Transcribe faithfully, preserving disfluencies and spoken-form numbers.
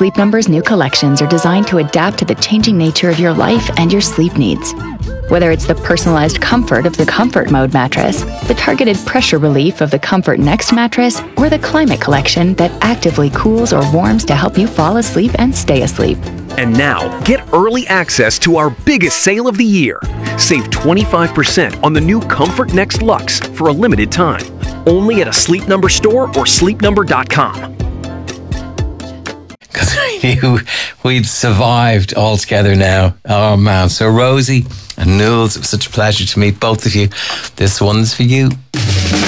Sleep Number's new collections are designed to adapt to the changing nature of your life and your sleep needs. Whether it's the personalized comfort of the Comfort Mode mattress, the targeted pressure relief of the Comfort Next mattress, or the Climate Collection that actively cools or warms to help you fall asleep and stay asleep. And now, get early access to our biggest sale of the year. Save twenty-five percent on the new Comfort Next Luxe for a limited time. Only at a Sleep Number store or sleep number dot com. Because we knew we'd survived all together now. Oh man. So Rosie and Nules, it was such a pleasure to meet both of you. This one's for you.